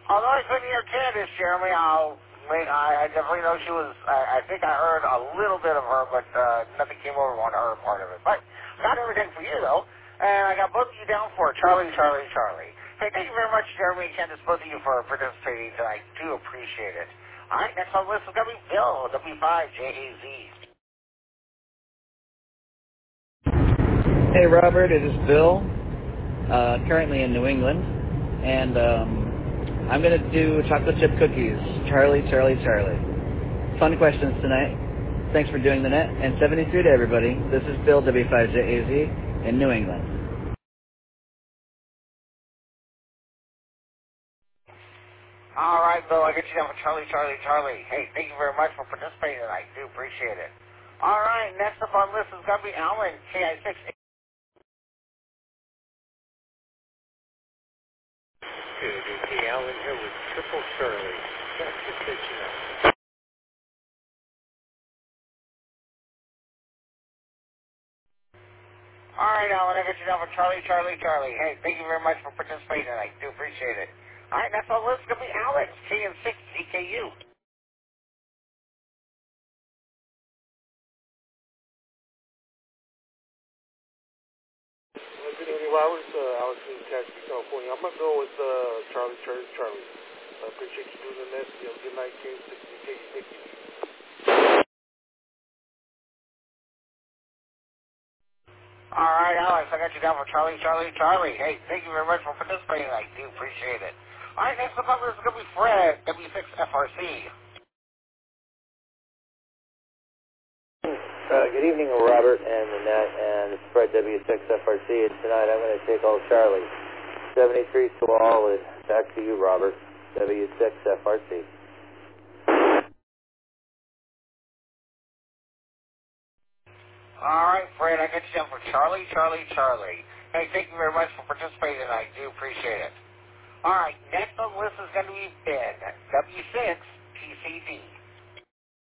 Although I couldn't hear Candace, Jeremy, I definitely know she was, I think I heard a little bit of her, but nothing came over on her part of it. But got everything for you, though. And I got both of you down for Charlie, Charlie, Charlie. Hey, thank you very much, Jeremy and Candace, both of you for participating tonight. Do appreciate it. All right, next on the list is going to be Bill, W5JAZ. Hey Robert, it is Bill, currently in New England, and I'm going to do chocolate chip cookies, Charlie, Charlie, Charlie. Fun questions tonight. Thanks for doing the net, and 73 to everybody. This is Bill, W5JAZ, in New England. All right, Bill, I got you down for Charlie, Charlie, Charlie. Hey, thank you very much for participating tonight. Do appreciate it. All right, next up on the list is going to be Alan, KI6. Good evening, Alan here with Triple Charlie. That's just that you know. All right, Alan, I got you down for Charlie, Charlie, Charlie. Hey, thank you very much for participating tonight. Do appreciate it. All right, next on the list is going to be Alex, KN6, DKU. Good evening, Robert. Alex in Castro, California. I'm going to go with Charlie, Charlie, Charlie. I appreciate you doing the net. Good night, K6, DKU. Thank you. All right, Alex, I got you down for Charlie, Charlie, Charlie. Hey, thank you very much for participating tonight. Do appreciate it. All right, next up on the list is going to be Fred, W6FRC. Good evening, Robert and Annette, and it's Fred W6FRC, and tonight I'm going to take all Charlie. 73 to all, and back to you, Robert, W6FRC. All right, Fred, I got you down for Charlie, Charlie, Charlie. Hey, thank you very much for participating tonight. Do appreciate it. All right, next on the list is going to be Ben, W6PCD.